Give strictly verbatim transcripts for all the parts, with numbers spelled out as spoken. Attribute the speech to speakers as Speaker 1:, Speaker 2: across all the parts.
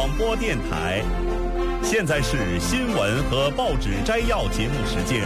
Speaker 1: 广播电台。现在是新闻和报纸摘要节目时间。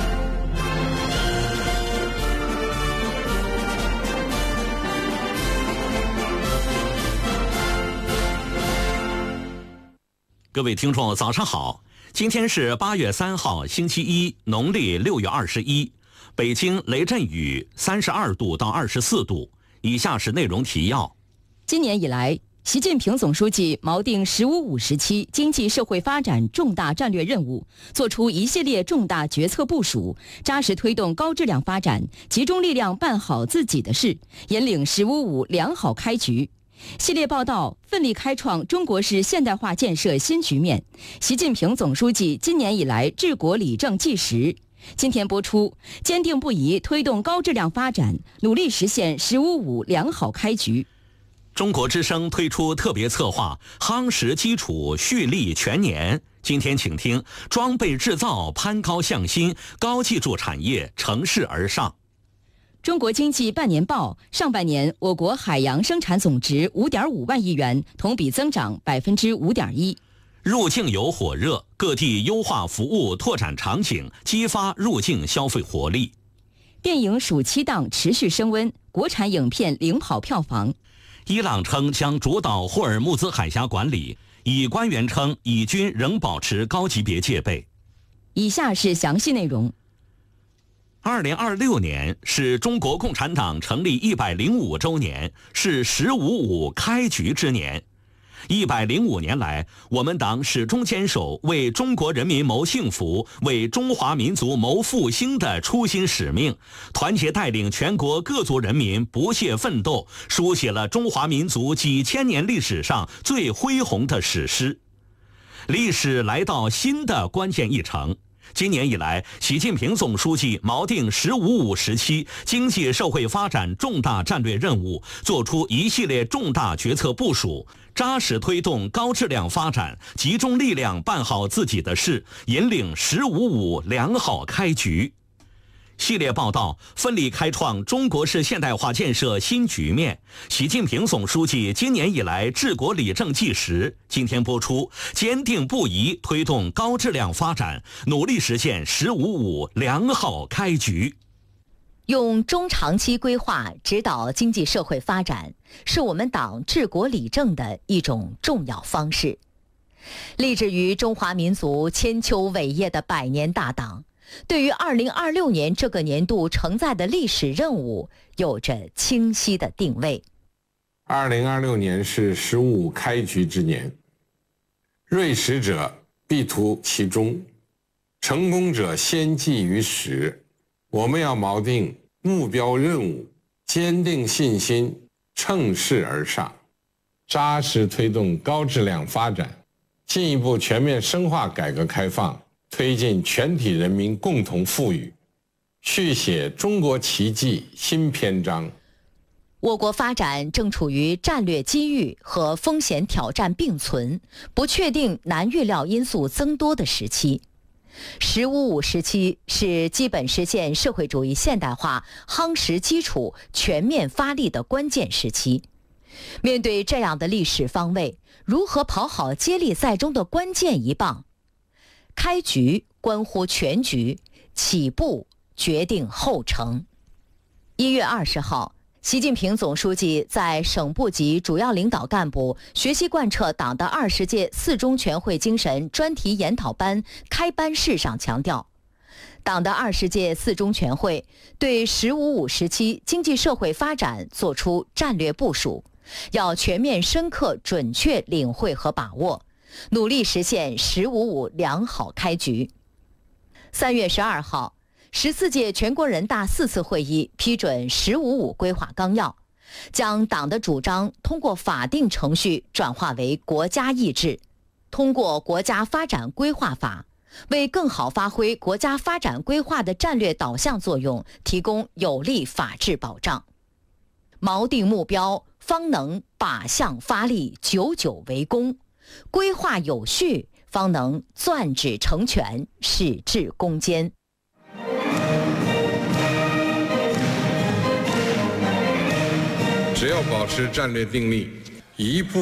Speaker 2: 各位听众，早上好！今天是八月三号，星期一，农历六月二十一。北京雷阵雨，三十二度到二十四度。以下是内容提要。
Speaker 3: 今年以来，习近平总书记锚定“十五五”时期经济社会发展重大战略任务，作出一系列重大决策部署，扎实推动高质量发展，集中力量办好自己的事，引领“十五五”良好开局。系列报道奋力开创中国式现代化建设新局面。习近平总书记今年以来治国理政纪实。今天播出，坚定不移推动高质量发展，努力实现“十五五”良好开局。
Speaker 2: 中国之声推出特别策划夯实基础蓄力全年。今天请听装备制造攀高向新，高技术产业乘势而上。
Speaker 3: 中国经济半年报，上半年我国海洋生产总值 五点五万亿元，同比增长 百分之五点一。
Speaker 2: 入境游火热，各地优化服务拓展场景，激发入境消费活力。
Speaker 3: 电影暑期档持续升温，国产影片领跑票房。
Speaker 2: 伊朗称将主导霍尔木兹海峡管理，以官员称以军仍保持高级别戒备。
Speaker 3: 以下是详细内容。
Speaker 2: 二零二六年是中国共产党成立一百零五周年，是“十五五”开局之年。一百零五年来，我们党始终坚守为中国人民谋幸福、为中华民族谋复兴的初心使命，团结带领全国各族人民不懈奋斗，书写了中华民族几千年历史上最恢宏的史诗。历史来到新的关键一程。今年以来，习近平总书记锚定“十五五”时期经济社会发展重大战略任务，作出一系列重大决策部署，扎实推动高质量发展，集中力量办好自己的事，引领“十五五”良好开局。系列报道奋力开创中国式现代化建设新局面。习近平总书记今年以来治国理政纪实。今天播出，坚定不移推动高质量发展，努力实现“十五五”良好开局。
Speaker 4: 用中长期规划指导经济社会发展，是我们党治国理政的一种重要方式。立志于中华民族千秋伟业的百年大党，对于二零二六年这个年度承载的历史任务有着清晰的定位。
Speaker 5: 二零二六年是“十五五”开局之年，锐实者必图其中，成功者先记于始。我们要锚定目标任务，坚定信心，乘势而上，扎实推动高质量发展，进一步全面深化改革开放，推进全体人民共同富裕，续写中国奇迹新篇章。
Speaker 4: 我国发展正处于战略机遇和风险挑战并存、不确定难预料因素增多的时期。十五五时期是基本实现社会主义现代化夯实基础、全面发力的关键时期。面对这样的历史方位，如何跑好接力赛中的关键一棒？开局关乎全局，起步决定后程。一月二十号，习近平总书记在省部级主要领导干部学习贯彻党的二十届四中全会精神专题研讨班开班式上强调，党的二十届四中全会对“十五五”时期经济社会发展作出战略部署，要全面深刻准确领会和把握，努力实现“十五五”良好开局。三月十二号，十四届全国人大四次会议批准“十五五”规划纲要，将党的主张通过法定程序转化为国家意志，通过国家发展规划法，为更好发挥国家发展规划的战略导向作用提供有力法治保障。锚定目标，方能靶向发力，久久为功；规划有序，方能攥指成拳，矢志攻坚。
Speaker 5: 只要保持战略定力，一步